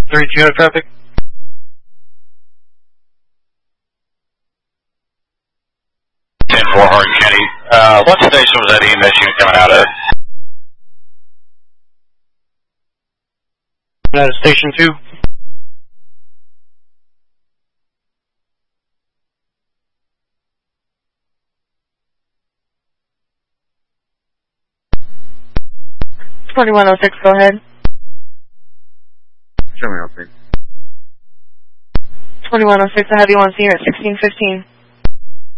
32 out of traffic. Hardin County. What station was that EMS unit coming out of? Out of Station 2. $2106, go ahead. Show me open. 2106, I have you on scene at 1615.